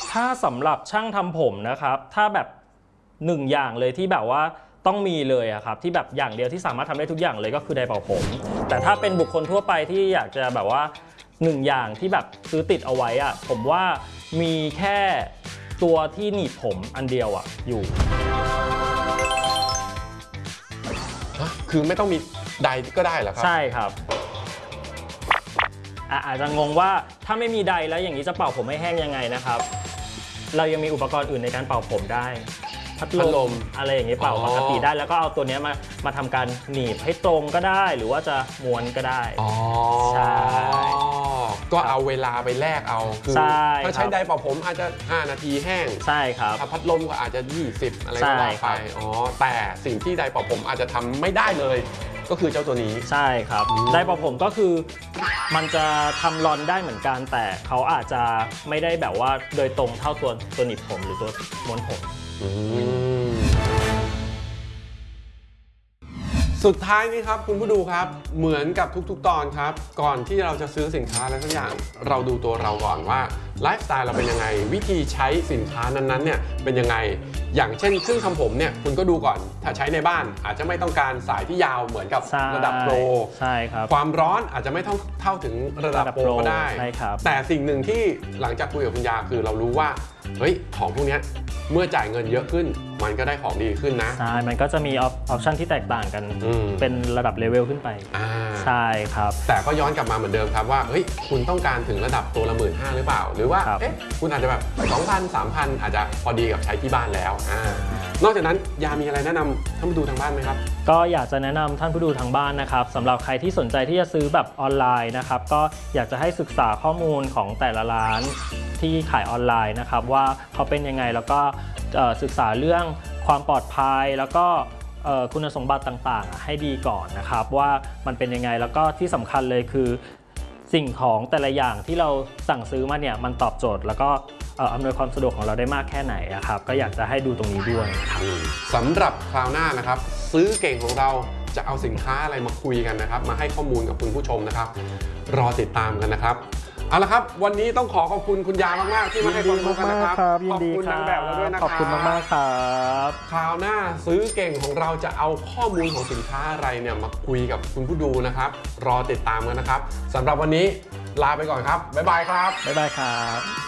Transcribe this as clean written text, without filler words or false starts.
ถ้าสำหรับช่างทำผมนะครับถ้าแบบ1อย่างเลยที่แบบว่าต้องมีเลยอะครับที่แบบอย่างเดียวที่สามารถทำได้ทุกอย่างเลยก็คือไดร์เป่าผมแต่ถ้าเป็นบุคคลทั่วไปที่อยากจะแบบว่า1อย่างที่แบบซื้อติดเอาไว้อะผมว่ามีแค่ตัวที่หนีบผมอันเดียวอะอยู่คือไม่ต้องมีไดร์ก็ได้เหรอครับใช่ครับอาจจะงงว่าถ้าไม่มีไดร์แล้วอย่างนี้จะเป่าผมให้แห้งยังไงนะครับเรายังมีอุปกรณ์อื่นในการเป่าผมได้พัดลมอะไรอย่างนี้เป่าปกติได้แล้วก็เอาตัวนี้มาทำการหนีบให้ตรงก็ได้หรือว่าจะม้วนก็ได้ใช่ก็เอาเวลาไปแลกเอาคือถ้าใช้ไดร์เป่าผมอาจจะ5 นาทีแห้งใช่ครับถ้าพัดลมก็อาจจะ20อะไรก็ว่าไปแต่สิ่งที่ไดร์เป่าผมอาจจะทำไม่ได้เลยก็คือเจ้าตัวนี้ใช่ครับไดร์เป่าผมก็คือมันจะทำรอนได้เหมือนกันแต่เขาอาจจะไม่ได้แบบว่าโดยตรงเท่าตัวหนีบผมหรือตัวม้วนผมสุดท้ายนี้ครับคุณผู้ดูครับเหมือนกับทุกๆตอนครับก่อนที่เราจะซื้อสินค้าอะไรสักอย่างเราดูตัวเราก่อนว่าไลฟ์สไตล์เราเป็นยังไงวิธีใช้สินค้านั้นๆเนี่ยเป็นยังไงอย่างเช่นเครื่องทำผมเนี่ยคุณก็ดูก่อนถ้าใช้ในบ้านอาจจะไม่ต้องการสายที่ยาวเหมือนกับระดับโปรใช่ครับความร้อนอาจจะไม่เท่าถึงระดับโปรก็ได้แต่สิ่งหนึ่งที่หลังจากคุยกับคุณยาคือเรารู้ว่าเฮ้ยของพวกนี้เมื่อจ่ายเงินเยอะขึ้นมันก็ได้ของดีขึ้นนะใช่มันก็จะมีออปชันที่แตกต่างกันเป็นระดับเลเวลขึ้นไปใช่ครับแต่ก็ย้อนกลับมาเหมือนเดิมครับว่าเฮ้ยคุณต้องการถึงระดับตัวละ15,000หรือเปล่าหรือว่าเอ๊ะคุณอาจจะแบบ 2,000 3,000 อาจจะพอดีกับใช้ที่บ้านแล้วนอกจากนั้นยามีอะไรแนะนำท่านผู้ดูทางบ้านไหมครับก็อยากจะแนะนำท่านผู้ดูทางบ้านนะครับสำหรับใครที่สนใจที่จะซื้อแบบออนไลน์นะครับก็อยากจะให้ศึกษาข้อมูลของแต่ละร้านที่ขายออนไลน์นะครับว่าเขาเป็นยังไงแล้วก็ศึกษาเรื่องความปลอดภัยแล้วก็คุณสมบัติต่างๆให้ดีก่อนนะครับว่ามันเป็นยังไงแล้วก็ที่สำคัญเลยคือสิ่งของแต่ละอย่างที่เราสั่งซื้อมาเนี่ยมันตอบโจทย์แล้วก็อำนวยความสะดวกของเราได้มากแค่ไหนครับก็อยากจะให้ดูตรงนี้ด้วยครับสำหรับคราวหน้านะครับซื้อเก่งของเราจะเอาสินค้าอะไรมาคุยกันนะครับมาให้ข้อมูลกับคุณผู้ชมนะครับรอติดตามกันนะครับเอาละครับวันนี้ต้องขอบคุณคุณยามากๆที่มาให้ความรู้กันนะครับขอบคุณนางแบบเราด้วยนะครับขอบคุณมากๆครับคราวหน้าซื้อเก่งของเราจะเอาข้อมูลของสินค้าอะไรเนี่ยมาคุยกับคุณผู้ดูนะครับรอติดตามกันนะครับสำหรับวันนี้ลาไปก่อนครับบ๊ายบายครับบ๊ายบายครับ